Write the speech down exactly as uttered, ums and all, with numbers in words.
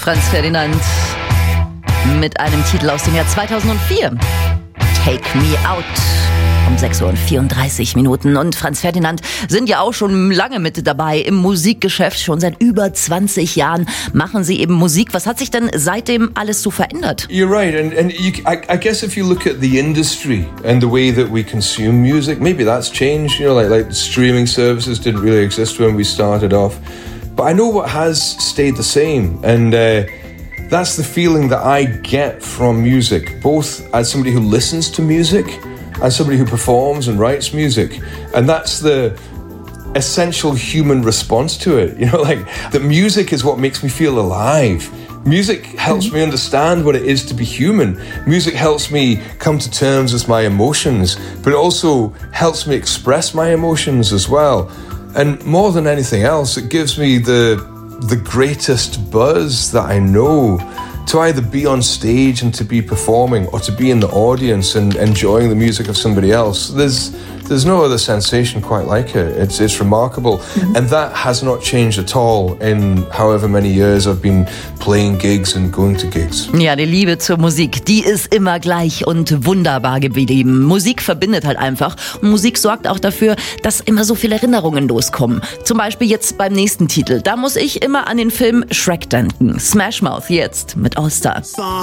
Franz Ferdinand mit einem Titel aus dem Jahr zweitausendvier. Take Me Out. Um sechs Uhr vierunddreißig Minuten. Und Franz Ferdinand sind ja auch schon lange mit dabei im Musikgeschäft. Schon seit über zwanzig Jahren machen sie eben Musik. Was hat sich denn seitdem alles so verändert? You're right. And, and you, I, I guess if you look at the industry and the way that we consume music, maybe that's changed. You know, like, like streaming services didn't really exist when we started off. But I know what has stayed the same. And uh, that's the feeling that I get from music, both as somebody who listens to music, as somebody who performs and writes music. And that's the essential human response to it. You know, like, that music is what makes me feel alive. Music helps mm-hmm. me understand what it is to be human. Music helps me come to terms with my emotions, but it also helps me express my emotions as well. And more than anything else, it gives me the the greatest buzz that I know, to either be on stage and to be performing, or to be in the audience and enjoying the music of somebody else. There's there's no other sensation quite like it. It's it's remarkable. Mm-hmm. And that has not changed at all in however many years I've been playing gigs and going to gigs. Ja, die Liebe zur Musik, die ist immer gleich und wunderbar geblieben. Musik verbindet halt einfach. Und Musik sorgt auch dafür, dass immer so viele Erinnerungen loskommen. Zum Beispiel jetzt beim nächsten Titel. Da muss ich immer an den Film Shrek denken. Smash Mouth jetzt mit All Star.